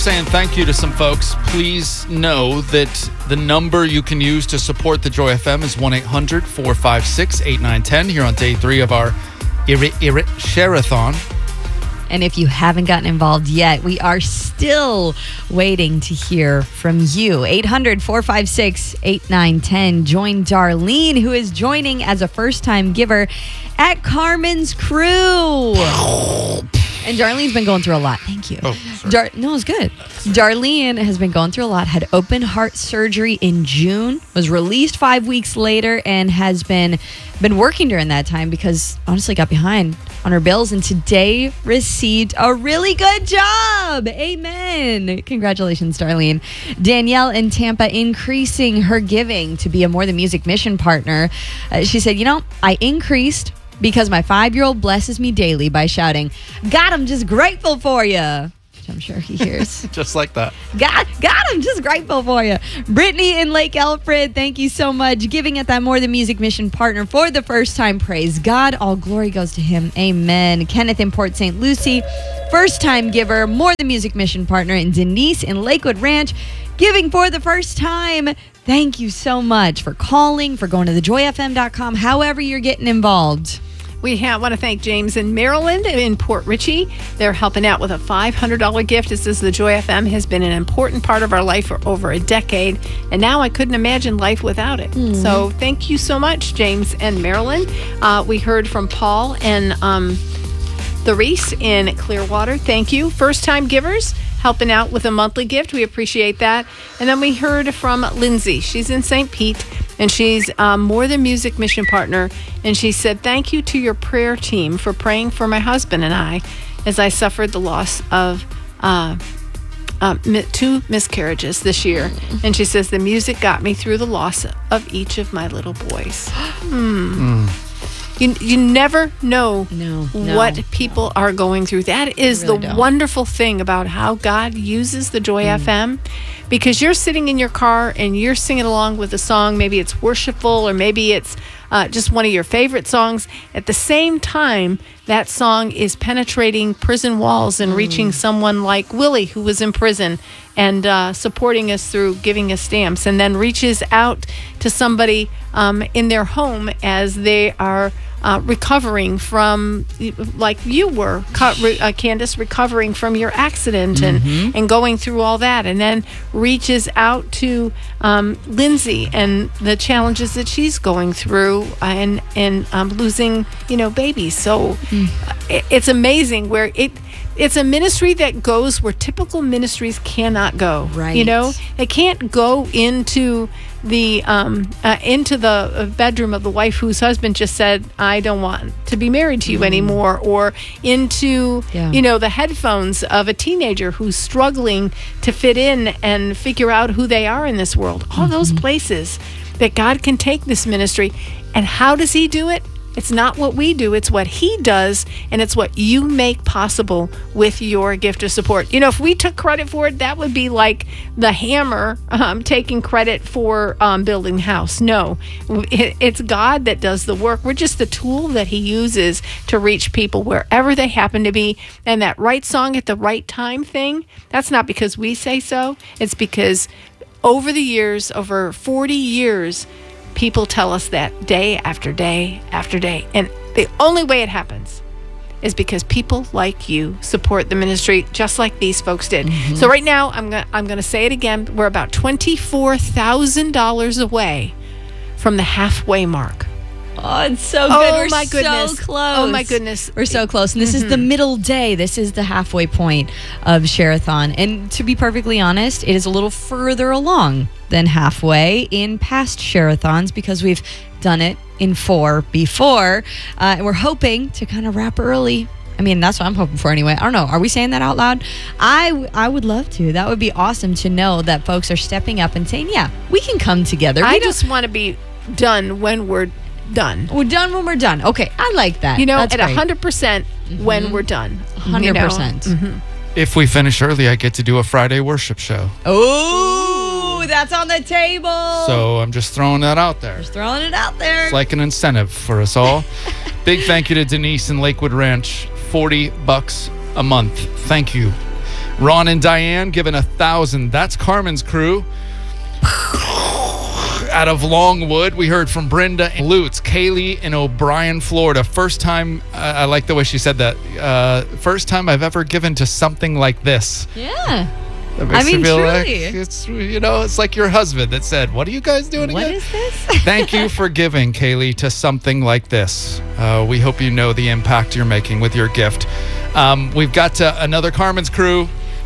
Saying thank you to some folks. Please know that the number you can use to support the Joy FM is 1-800-456-8910 here on day 3 of our Share-a-thon. And if you haven't gotten involved yet, we are still waiting to hear from you. 800-456-8910. Join Darlene, who is joining as a first-time giver at Carmen's Crew. And Darlene's been going through a lot. Thank you. Oh, sorry. No, it's good. Darlene has been going through a lot, had open heart surgery in June, was released 5 weeks later, and has been working during that time because honestly got behind on her bills, and today received a really good job. Amen. Congratulations, Darlene. Danielle in Tampa increasing her giving to be a More Than Music mission partner. She said, I increased because my 5-year-old blesses me daily by shouting, God, I'm just grateful for you. Which I'm sure he hears. Just like that. God, I'm just grateful for you. Brittany in Lake Alfred, thank you so much. Giving at that More Than Music mission partner for the first time. Praise God. All glory goes to him. Amen. Kenneth in Port St. Lucie, first time giver, More Than Music mission partner. And Denise in Lakewood Ranch, giving for the first time. Thank you so much for calling, for going to thejoyfm.com, however you're getting involved. We want to thank James in Maryland in Port Richey. They're helping out with a $500 gift. It says the Joy FM has been an important part of our life for over a decade, and now I couldn't imagine life without it. So thank you so much, James and Maryland. We heard from Paul and the Reese in Clearwater. Thank you. First-time givers helping out with a monthly gift. We appreciate that. And then we heard from Lindsay. She's in St. Pete, and she's More Than Music mission partner. And she said, thank you to your prayer team for praying for my husband and I as I suffered the loss of 2 miscarriages this year. And she says, the music got me through the loss of each of my little boys. You never know what people are going through. That is really the wonderful thing about how God uses the Joy FM, because you're sitting in your car and you're singing along with a song. Maybe it's worshipful, or maybe it's just one of your favorite songs. At the same time, that song is penetrating prison walls and reaching someone like Willie, who was in prison, and supporting us through giving us stamps, and then reaches out to somebody in their home as they are recovering from, like you were, Candace, recovering from your accident and going through all that, and then reaches out to Lindsay and the challenges that she's going through and losing, babies. So it's amazing where it's a ministry that goes where typical ministries cannot go. Right. It can't go into the bedroom of the wife whose husband just said, I don't want to be married to you anymore, or into the headphones of a teenager who's struggling to fit in and figure out who they are in this world. All those places that God can take this ministry. And how does he do it? It's not what we do, it's what he does, and it's what you make possible with your gift of support. If we took credit for it, that would be like the hammer taking credit for building the house. No, it's God that does the work. We're just the tool that he uses to reach people wherever they happen to be. And that right song at the right time thing, that's not because we say so. It's because over the years, over 40 years, people tell us that day after day after day. And the only way it happens is because people like you support the ministry just like these folks did. So right now, I'm going to say it again. We're about $24,000 away from the halfway mark. Oh, it's so good. Oh, We're my goodness. so close. Oh, my goodness. We're so close. And this is the middle day. This is the halfway point of Share-a-thon. And to be perfectly honest, it is a little further along than halfway in past Share-a-thons because we've done it in 4 before. And we're hoping to kind of wrap early. I mean, that's what I'm hoping for anyway. I don't know. Are we saying that out loud? I would love to. That would be awesome to know that folks are stepping up and saying, yeah, we can come together. I just want to be done when we're done. We're done when we're done. Okay, I like that. That's at 100% when we're done. 100%. If we finish early, I get to do a Friday worship show. Oh, that's on the table. So I'm just throwing that out there. Just throwing it out there. It's like an incentive for us all. Big thank you to Denise in Lakewood Ranch. $40 a month. Thank you. Ron and Diane giving 1,000. That's Carmen's crew. Out of Longwood, we heard from Brenda and Lutz. Kaylee in O'Brien, Florida. First time, I like the way she said that. First time I've ever given to something like this. Yeah. That makes I mean, me feel like truly. it's like your husband that said, "What are you guys doing What again?" is this? Thank you for giving, Kaylee, to something like this. We hope you know the impact you're making with your gift. We've got another Carmen's crew.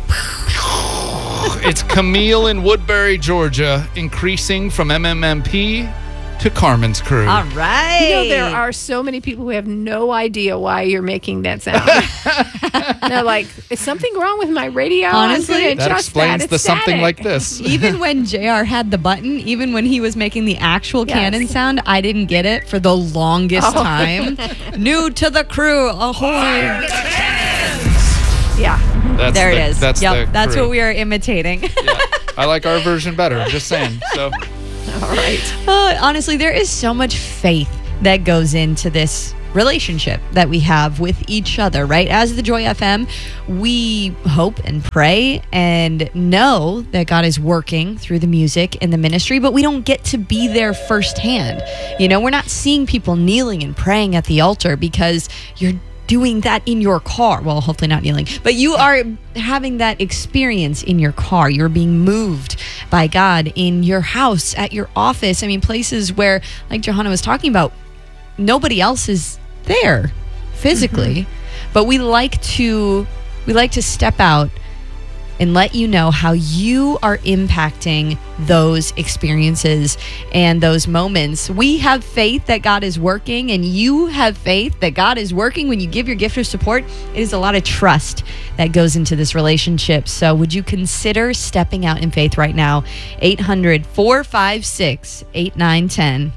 It's Camille in Woodbury, Georgia, increasing from MMMP to Carmen's crew. All right. You know, there are so many people who have no idea why you're making that sound. They're like, is something wrong with my radio? Honestly, that explains the something like this. Even when JR had the button, even when he was making the actual Yes. cannon sound, I didn't get it for the longest time. New to the crew. Ahoy. Yeah. There it is. That's That's crew. what we are imitating. Yeah. I like our version better. I'm just saying. So All right. Honestly, there is so much faith that goes into this relationship that we have with each other, right? As the Joy FM, we hope and pray and know that God is working through the music and the ministry, but we don't get to be there firsthand. You know, we're not seeing people kneeling and praying at the altar because you're doing that in your car. Well, hopefully not kneeling, but you are having that experience in your car. You're being moved by God in your house, at your office. I mean, places where, like Johanna was talking about, nobody else is there physically, but we like to step out and let you know how you are impacting those experiences and those moments. We have faith that God is working, and you have faith that God is working when you give your gift of support. It is a lot of trust that goes into this relationship. So would you consider stepping out in faith right now? 800-456-8910.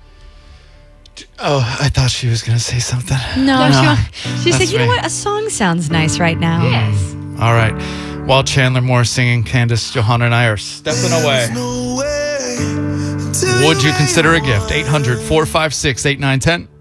Oh, I thought she was going to say something. No, she That's said, you know me. what? A song sounds nice right now. Yes. All right. While Chandler Moore singing, Candace, Johanna, and I are stepping away. Would you consider a gift? 800-456-8910.